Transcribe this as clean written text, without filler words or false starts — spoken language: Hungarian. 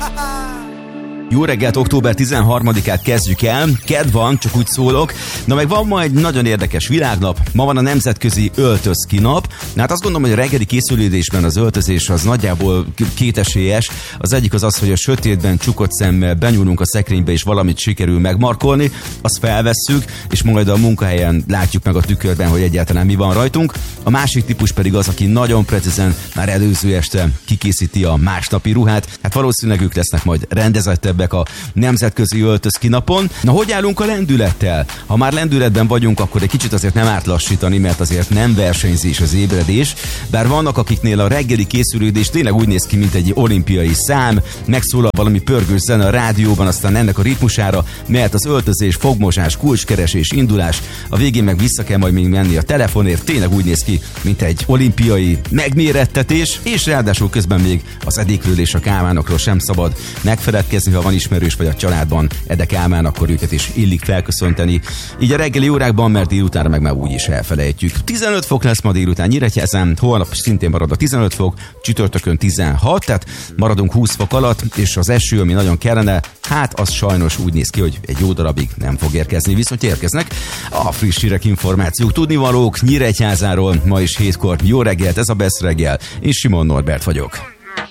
Jó reggelt, október 13-át kezdjük el. Kedd van, csak úgy szólok. Na meg van ma egy nagyon érdekes világnap. Ma van a nemzetközi öltözki nap. Hát azt gondolom, hogy a reggeli készülődésben az öltözés az nagyjából kétesélyes. Az egyik az, hogy a sötétben csukott szemmel benyúlunk a szekrénybe és valamit sikerül megmarkolni, azt felvesszük, és majd a munkahelyen látjuk meg a tükörben, hogy egyáltalán mi van rajtunk. A másik típus pedig az, aki nagyon precízen már előző este kikészíti a másnapi ruhát. Hát valószínűleg ők lesznek majd rendezettebbek a nemzetközi öltözki napon. Na, hogy állunk a lendülettel? Ha már lendületben vagyunk, akkor egy kicsit azért nem árt lassítani, mert azért nem versenyzés az ébredés, bár vannak, akiknél a reggeli készülődés tényleg úgy néz ki, mint egy olimpiai szám, megszólal valami pörgős zene a rádióban, aztán ennek a ritmusára, mert az öltözés, fogmosás, kulcskeresés, indulás, a végén meg vissza kell majd még menni a telefonért, tényleg úgy néz ki, mint egy olimpiai megmérettetés, és ráadásul közben még az edékről és a kávánokról sem szabad megfeledkezni, ha van ismerős vagy a családban edek álmán, akkor őket is illik felköszönteni. Így a reggeli órákban, mert délutánra meg már úgyis elfelejtjük. 15 fok lesz ma délután Nyíregyházán, holnap szintén marad a 15 fok, csütörtökön 16, tehát maradunk 20 fok alatt, és az eső, ami nagyon kellene, hát az sajnos úgy néz ki, hogy egy jó darabig nem fog érkezni, viszont érkeznek a friss hírek, információk, tudnivalók Nyíregyházáról, ma is 7-kor. Jó reggelt, ez a Best reggel, és Simon Norbert vagyok.